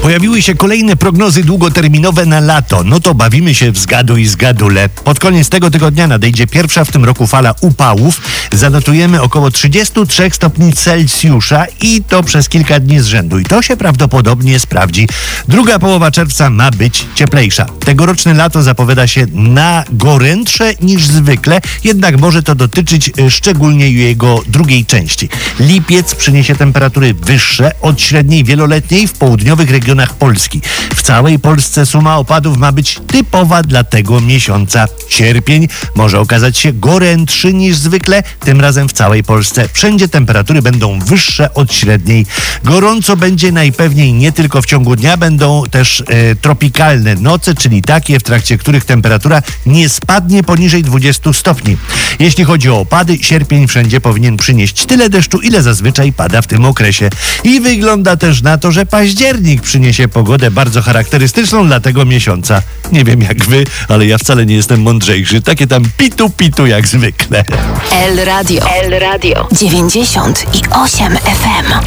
Pojawiły się kolejne prognozy długoterminowe na lato. No to bawimy się w zgadu i zgadule. Pod koniec tego tygodnia nadejdzie pierwsza w tym roku fala upałów. Zanotujemy około 33 stopni Celsjusza i to przez kilka dni z rzędu. I to się prawdopodobnie sprawdzi. Druga połowa czerwca ma być cieplejsza. Tegoroczne lato zapowiada się na gorętsze niż zwykle, jednak może to dotyczyć szczególnie jego drugiej części. Lipiec przyniesie temperatury wyższe od średniej wieloletniej w południowych regionach Polski. W całej Polsce suma opadów ma być typowa dla tego miesiąca. Sierpień może okazać się gorętszy niż zwykle, tym razem w całej Polsce. Wszędzie temperatury będą wyższe od średniej. Gorąco będzie najpewniej nie tylko w ciągu dnia, będą też tropikalne noce, czyli takie, w trakcie których temperatura nie spadnie poniżej 20 stopni. Jeśli chodzi o opady, sierpień wszędzie powinien przynieść tyle deszczu, ile zazwyczaj pada w tym okresie. I wygląda też na to, że październik przyniesie pogodę bardzo charakterystyczną dla tego miesiąca. Nie wiem jak wy, ale ja wcale nie jestem mądrzejszy. Takie tam pitu jak zwykle. El Radio 98 FM.